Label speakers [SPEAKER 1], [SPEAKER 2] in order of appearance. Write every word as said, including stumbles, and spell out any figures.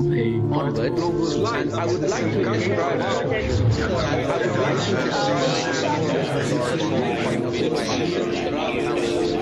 [SPEAKER 1] a onwards, and I would like to describe and I would like to describe from the point of view.